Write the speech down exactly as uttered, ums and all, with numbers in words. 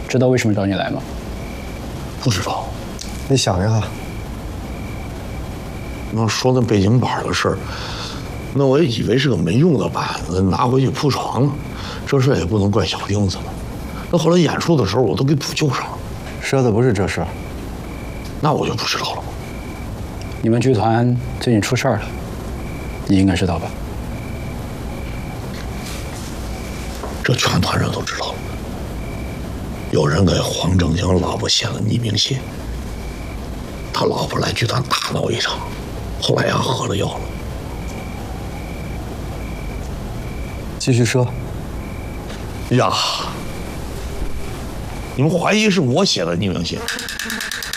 知道为什么找你来吗？ 不知道。 你想一下， 那说那背景板的事儿，那我也以为是个没用的板子，拿回去铺床了。这事也不能怪小钉子了。那后来演出的时候，我都给补救上了。 说的不是这事儿， 那我就不知道了。 你们剧团最近出事儿了，你应该知道吧？ 这全团人都知道了。有人给黄正兴老婆写了匿名信，他老婆来剧团大闹一场，后来呀喝了药了。 继续说。 呀，你们怀疑是我写的匿名信？